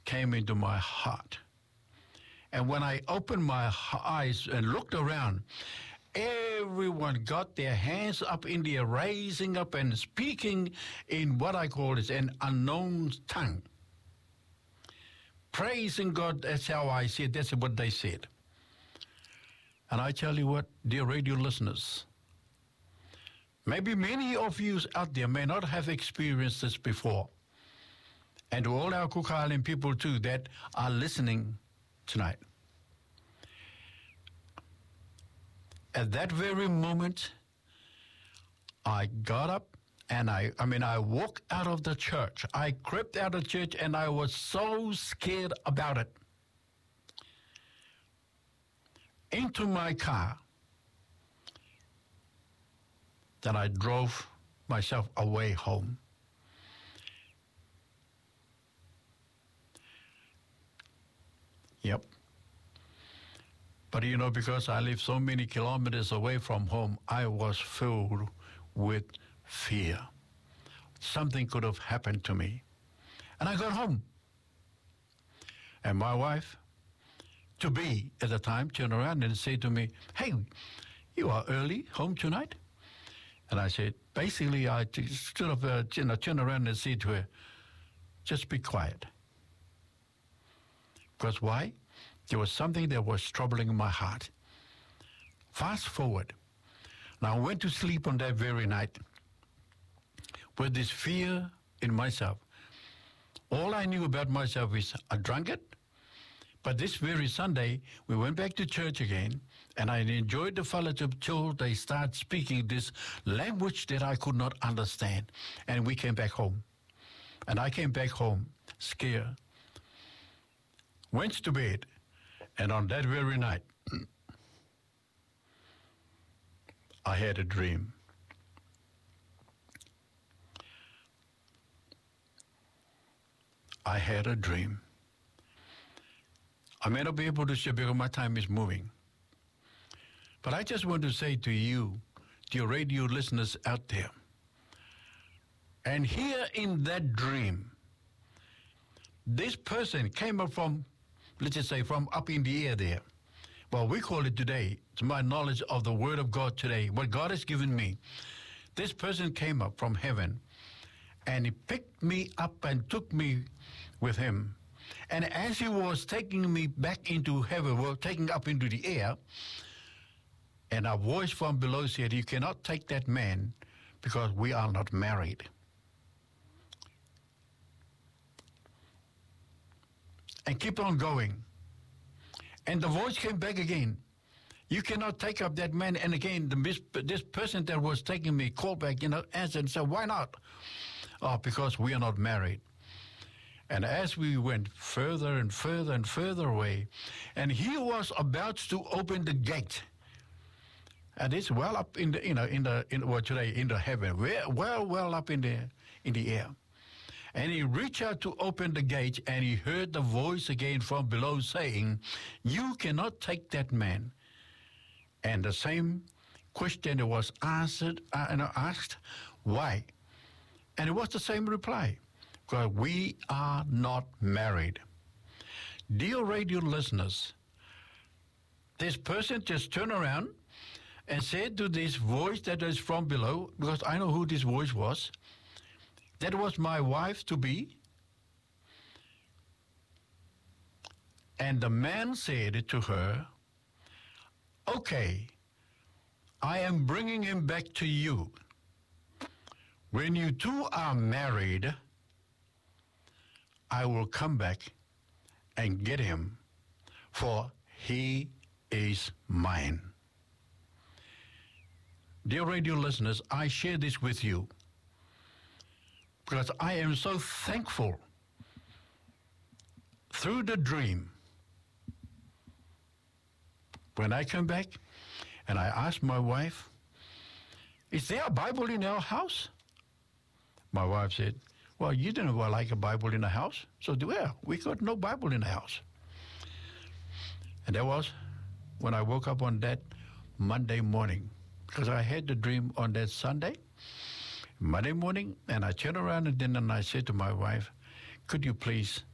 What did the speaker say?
came into my heart. And when I opened my eyes and looked around, everyone got their hands up in the air, raising up and speaking in what I call is an unknown tongue. Praising God, that's how I see it. That's what they said. And I tell you what, dear radio listeners, maybe many of you out there may not have experienced this before. And to all our Cook Island people too that are listening tonight. At that very moment, I got up and I walked out of the church. I crept out of church and I was so scared about it. Into my car that I drove myself away home. Yep. But you know, because I live so many kilometers away from home, I was filled with fear. Something could have happened to me. And I got home. And my wife, to be at the time, turned around and said to me, "Hey, you are early home tonight?" And I said, basically, I sort of turned around and said to her, "Just be quiet." Because why? There was something that was troubling my heart. Fast forward. Now I went to sleep on that very night with this fear in myself. All I knew about myself is a drunkard. But this very Sunday, we went back to church again, and I enjoyed the fellowship till they start speaking this language that I could not understand. And we came back home. And I came back home scared. Went to bed. And on that very night, I had a dream. I had a dream. I may not be able to share because my time is moving. But I just want to say to you, dear radio listeners out there, and here in that dream, this person came up from, let's just say, from up in the air there. Well, we call it today, to my knowledge of the Word of God today, what God has given me. This person came up from heaven, and he picked me up and took me with him. And as he was taking me back into heaven, well, taking up into the air, and a voice from below said, "You cannot take that man because we are not married." And keep on going. And the voice came back again. "You cannot take up that man." And again, this person that was taking me called back, answered and said, "Why not?" "Oh, because we are not married." And as we went further and further and further away, and he was about to open the gate, and it's well up in the heaven, well up in the air. And he reached out to open the gate, and he heard the voice again from below saying, "You cannot take that man." And the same question was asked, "Why?" And it was the same reply, "Because we are not married." Dear radio listeners, this person just turned around and said to this voice that is from below, because I know who this voice was, that was my wife-to-be. And the man said to her, "Okay, I am bringing him back to you. When you two are married, I will come back and get him, for he is mine." Dear radio listeners, I share this with you because I am so thankful. Through the dream, when I come back and I asked my wife, "Is there a Bible in our house?" My wife said, "Well, you didn't like a Bible in the house." So, we got no Bible in the house. And that was when I woke up on that Monday morning, because I had the dream on that Sunday, Monday morning, and I turned around and I said to my wife, "Could you please